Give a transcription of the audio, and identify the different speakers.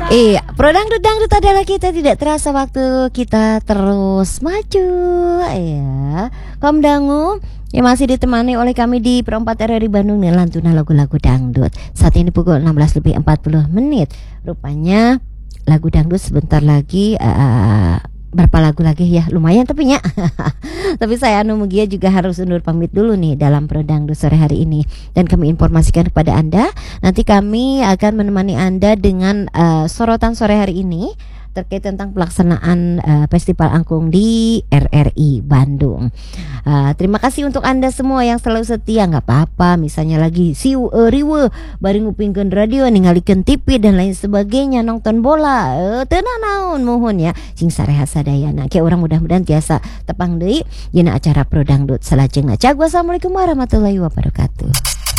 Speaker 1: Iya, Pro Dangdut adalah kita tidak terasa waktu kita terus maju. Iya, Kom Dangu yang masih ditemani oleh kami di Pro 4 RRI Bandung dengan lantunan lagu-lagu dangdut. Saat ini pukul 16 lebih 40 menit. Rupanya lagu dangdut sebentar lagi berapa lagu lagi ya, lumayan tapi ya. Tapi saya Anu Mugia juga harus undur pamit dulu nih dalam Pro Dangdut sore hari ini. Dan kami informasikan kepada Anda, nanti kami akan menemani Anda dengan sorotan sore hari ini terkait tentang pelaksanaan Festival Angklung di RRI Bandung. Terima kasih untuk Anda semua yang selalu setia. Nggak apa-apa, misalnya lagi siu riwe bari ngupingkeun radio, ningalikeun TV dan lain sebagainya, nonton bola, tenan naon mohon ya sing sareha sadayana. Kayak orang mudah-mudahan tiasa tepang deui dina acara Pro Dangdut salajengna. Cak, wassalamualaikum warahmatullahi wabarakatuh.